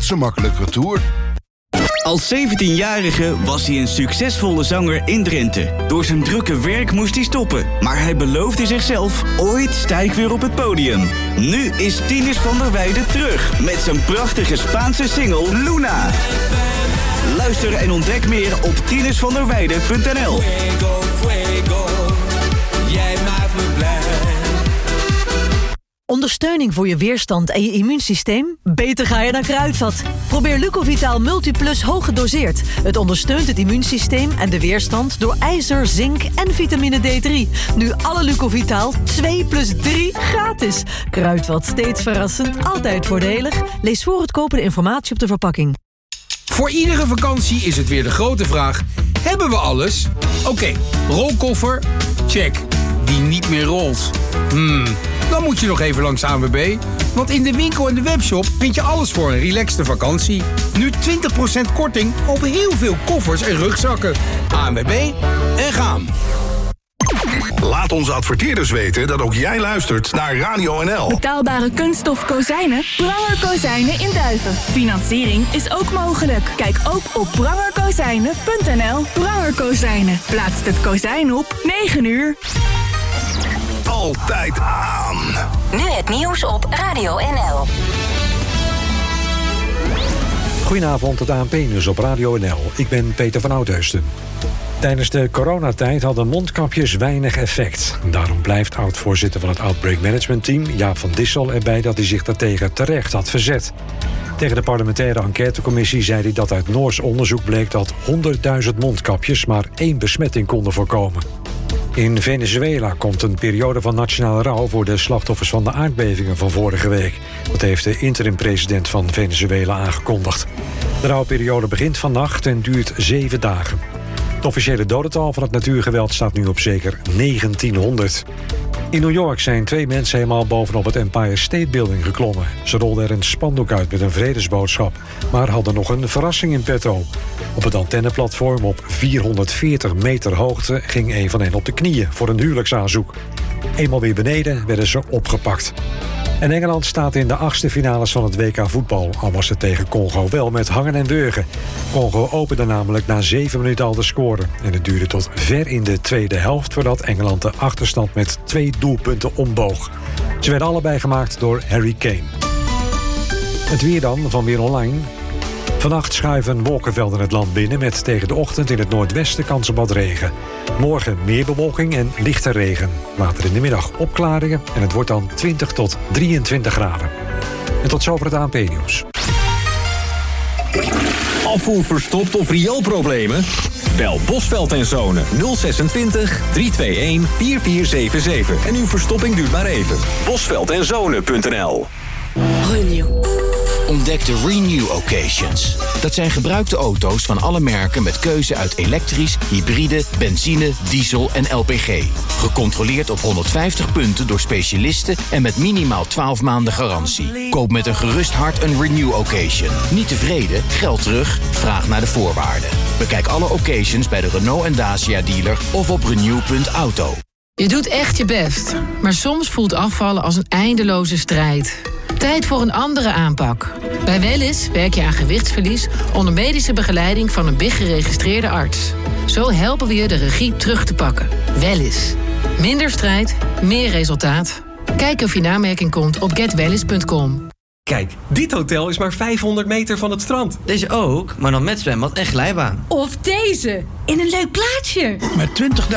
zo makkelijk retour. Als 17-jarige was hij een succesvolle zanger in Drenthe. Door zijn drukke werk moest hij stoppen. Maar hij beloofde zichzelf, ooit sta ik weer op het podium. Nu is Tinus van der Weijden terug met zijn prachtige Spaanse single Luna. Luister en ontdek meer op tinusvanderweijden.nl. Jij maakt me blij. Ondersteuning voor je weerstand en je immuunsysteem? Beter ga je naar Kruidvat. Probeer Lucovitaal Multiplus hoog gedoseerd. Het ondersteunt het immuunsysteem en de weerstand door ijzer, zink en vitamine D3. Nu alle Lucovitaal 2 plus 3 gratis. Kruidvat, steeds verrassend, altijd voordelig. Lees voor het kopen de informatie op de verpakking. Voor iedere vakantie is het weer de grote vraag: hebben we alles? Oké, rolkoffer? Check. Die niet meer rolt? Dan moet je nog even langs ANWB. Want in de winkel en de webshop vind je alles voor een relaxte vakantie. Nu 20% korting op heel veel koffers en rugzakken. ANWB en gaan. Laat onze adverteerders weten dat ook jij luistert naar Radio NL. Betaalbare kunststof kozijnen? Pranger Kozijnen in Duiven. Financiering is ook mogelijk. Kijk ook op prangerkozijnen.nl. Pranger Kozijnen. Plaatst het kozijn op 9 uur. Altijd aan. Nu het nieuws op Radio NL. Goedenavond, het ANP-nieuws op Radio NL. Ik ben Peter van Oudheusden. Tijdens de coronatijd hadden mondkapjes weinig effect. Daarom blijft oud-voorzitter van het Outbreak Management Team, Jaap van Dissel, erbij dat hij zich daartegen terecht had verzet. Tegen de parlementaire enquêtecommissie zei hij dat uit Noors onderzoek bleek dat 100.000 mondkapjes maar 1 besmetting konden voorkomen. In Venezuela komt een periode van nationale rouw voor de slachtoffers van de aardbevingen van vorige week. Dat heeft de interim-president van Venezuela aangekondigd. De rouwperiode begint vannacht en duurt 7 dagen. Het officiële dodental van het natuurgeweld staat nu op zeker 1900. In New York zijn 2 mensen helemaal bovenop het Empire State Building geklommen. Ze rolden er een spandoek uit met een vredesboodschap, maar hadden nog een verrassing in petto. Op het antenneplatform op 440 meter hoogte ging een van hen op de knieën voor een huwelijksaanzoek. Eenmaal weer beneden werden ze opgepakt. En Engeland staat in de 8e finales van het WK voetbal, al was het tegen Congo wel met hangen en wurgen. Congo opende namelijk na 7 minuten al de score. En het duurde tot ver in de tweede helft voordat Engeland de achterstand met 2 doelpunten omboog. Ze werden allebei gemaakt door Harry Kane. Het weer dan, van Weer Online. Vannacht schuiven wolkenvelden het land binnen met tegen de ochtend in het noordwesten kans op wat regen. Morgen meer bewolking en lichte regen. Later in de middag opklaringen en het wordt dan 20 tot 23 graden. En tot zover het ANP-nieuws. Afvoer verstopt of rioolproblemen? Bel Bosveld en Zonen 026 321 4477. En uw verstopping duurt maar even. Bosveld-en-zonen.nl. Renew. Ontdek de Renew Occasions. Dat zijn gebruikte auto's van alle merken met keuze uit elektrisch, hybride, benzine, diesel en LPG. Gecontroleerd op 150 punten door specialisten en met minimaal 12 maanden garantie. Koop met een gerust hart een Renew Occasion. Niet tevreden? Geld terug? Vraag naar de voorwaarden. Bekijk alle occasions bij de Renault en Dacia dealer of op renew.auto. Je doet echt je best, maar soms voelt afvallen als een eindeloze strijd. Tijd voor een andere aanpak. Bij Wellys werk je aan gewichtsverlies onder medische begeleiding van een BIG-geregistreerde arts. Zo helpen we je de regie terug te pakken. Wellys. Minder strijd, meer resultaat. Kijk of je in aanmerking komt op getwellys.com. Kijk, dit hotel is maar 500 meter van het strand. Deze ook, maar dan met zwembad en glijbaan. Of deze, in een leuk plaatsje. Met